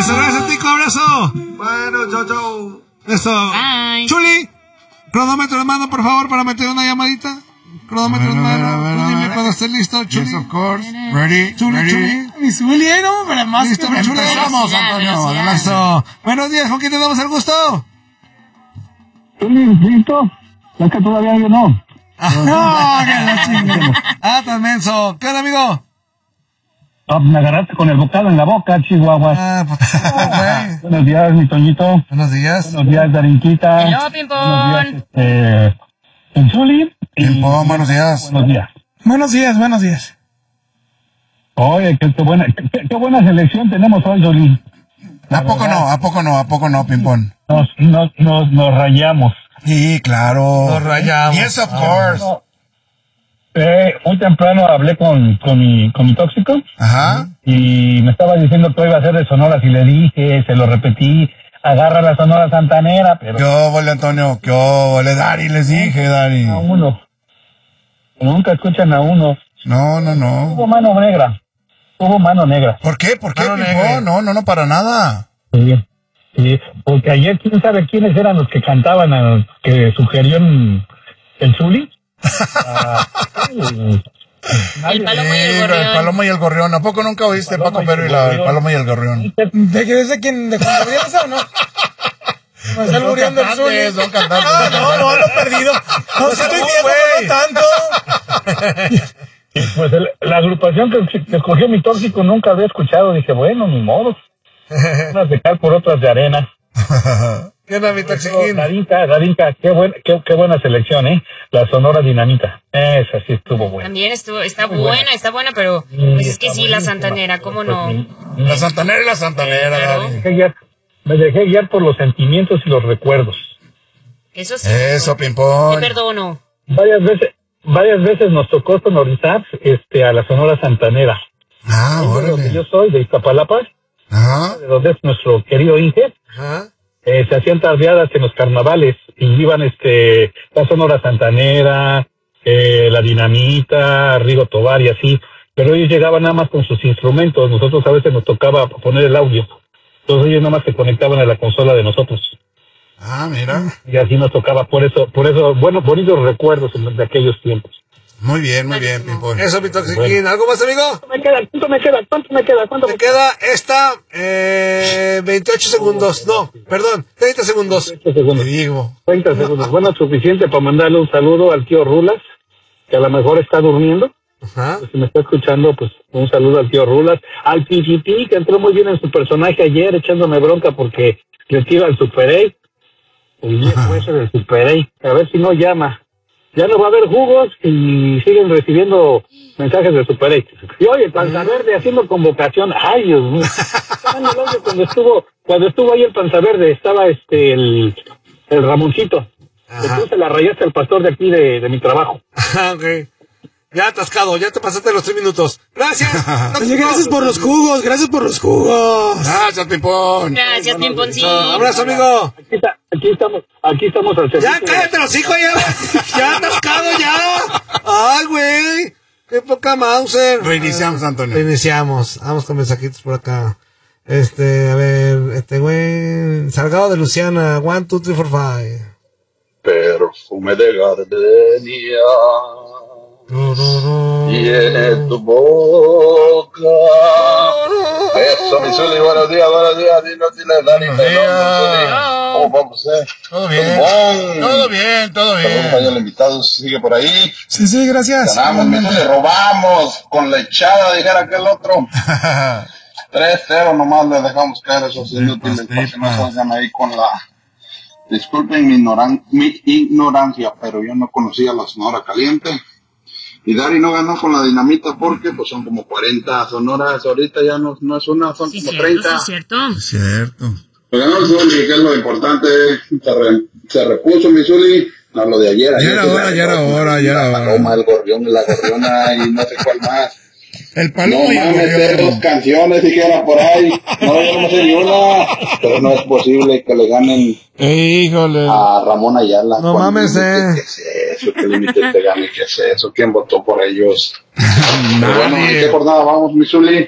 gracias, Tico, abrazo. Bueno, chau. Eso. Bye. Chuli, cronómetro de mano, por favor, para meter una llamadita. Cronómetro de mano. Tú dime cuando estés listo, Chuli. Yes, of course. Ready. Chuli. Mi Zuli, no, pero más Listo, que Chuli. Empezamos, Antonio. velocidad. Listo. Buenos días, ¿con quién te damos el gusto? ¿Listo? Es que todavía yo no. No, que la chingada. Tan menso. ¿Qué onda, amigo? Me agarraste con el bocado en la boca, Chihuahua. Güey. Buenos días, mi Toñito. Buenos días. Buenos días, Darinquita. Hello, Buenos Pimpón. días, Zuli. Pimpón, buenos días. Buenos días. Buenos días. Oye, qué buena selección tenemos hoy, Zuli. ¿A poco no, Pimpón? Nos rayamos. Sí, claro. Nos rayamos. Yes, of course. Muy temprano hablé con mi tóxico Ajá. y me estaba diciendo que iba a hacer de Sonoras y le dije, se lo repetí, agarra la Sonora Santanera, pero ¿Qué óvole, Antonio? ¿Qué óvole, Dari? Les dije, Dari. a uno. Nunca escuchan a uno. No. Hubo mano negra. ¿Por qué, Mano Pimpón? negra. No, para nada. Sí, porque ayer quién sabe quiénes eran los que cantaban, que sugirió el Zuli. El palomo y el El gorrión. Palomo y el Gorrión. ¿A poco nunca oíste Paco Pero y el Palomo y el Gorrión? ¿De qué es quién? ¿De cuando murió esa o no? Me está muriendo el Zuli. Son cantantes. No, lo he perdido. No, si estoy viendo, pero no tanto. Pues la agrupación que escogió mi tóxico nunca había escuchado. Dije, bueno, ni modo. Unas de cal por otras de arena. ¿Qué onda, mi taxiquín? Darinka, qué buena selección, ¿eh? La Sonora Dinamita. Esa sí estuvo buena. También está buena, pero pues es que sí, la Santanera, ¿cómo no? La Santanera y la Santanera, Claro. Dari. Me dejé guiar por los sentimientos y los recuerdos. Eso sí. Eso, Te Pimpón. perdono. Varias veces nos tocó sonorizar a la Sonora Santanera. Ah, De donde yo órale. soy, de Iztapalapa, Ajá. de donde es nuestro querido Inge. Ajá. Se hacían tardeadas en los carnavales y iban la Sonora Santanera, la Dinamita, Rigo Tobar y así, pero ellos llegaban nada más con sus instrumentos. Nosotros a veces nos tocaba poner el audio, entonces ellos nada más se conectaban a la consola de nosotros Ah, mira. y así nos tocaba. Por eso bueno, bonitos recuerdos de aquellos tiempos. Muy bien, Pimpón. Eso, mi taxiquín. ¿Algo más, amigo? ¿Cuánto me queda? Me queda esta 28 segundos. No, perdón, 30 segundos. 30 segundos. Te digo. 30 segundos. Bueno, suficiente para mandarle un saludo al tío Rulas, que a lo mejor está durmiendo. Ajá. Si me está escuchando, pues un saludo al tío Rulas. Al Pichipi, que entró muy bien en su personaje ayer, echándome bronca porque le tiro al Super 8. El viejo ese del Super 8. A ver si no llama. Ya no va a haber jugos y siguen recibiendo mensajes del Super 8. Y oye, Panza Verde haciendo convocación. Ay, Dios mío. Cuando estuvo ahí el Panza Verde, estaba el Ramoncito. Entonces se la rayaste al pastor de aquí de mi trabajo. Ok. Ya atascado, ya te pasaste los 3 minutos. Gracias. Oye, gracias por los jugos. Gracias, Pimpón. Gracias, Pimponcito. Abrazo, amigo. Aquí estamos al servicio. Ya cállate los hijos, ya. Ya atascado, ya. Ay, güey. Qué poca Mauser. Reiniciamos, Antonio. Reiniciamos. Vamos con mensajitos por acá. A ver, güey. Salgado de Luciana. 1, 2, 3, 4, 5. Perfume de gardenia llene tu boca. Eso, mi Zuli, buenos días. Dile, Dani, ¿cómo vamos, Todo bien. Todo Saludos ahí al invitado, sigue por ahí. Sí, gracias. Ganamos, mi Zuli, robamos con la echada, dijera aquel otro. 3-0 nomás le dejamos caer a esos inútiles para que no salgan ahí con la... Disculpen mi ignorancia, pero yo no conocía la Sonora Caliente. Y Dari no ganó con la Dinamita porque pues son como 40 sonoras, ahorita ya no es una, son Sí, como cierto, 30. sí, cierto. Cierto. Pero ganó el Zuli, que es lo importante, se repuso mi Zuli, no lo de ayer. Ya era hora. La paloma, el gorrión, la gorriona y no sé cuál más. El No Palomo y el mames, Gorrión. 2 canciones siquiera por ahí. No, yo no sé ni una. Pero no es posible que le ganen Híjole. a Ramón Ayala. No ¿Cuál mames, límite? ¿Qué es eso? ¿Qué límite te gane? ¿Qué es eso? ¿Quién votó por ellos? Pero bueno, ¿en qué jornada vamos, mi Zuli?